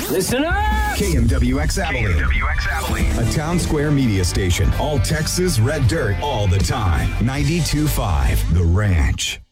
Listen up! KMWX Abilene. A Town Square media station. All Texas red dirt all the time. 92.5 The Ranch.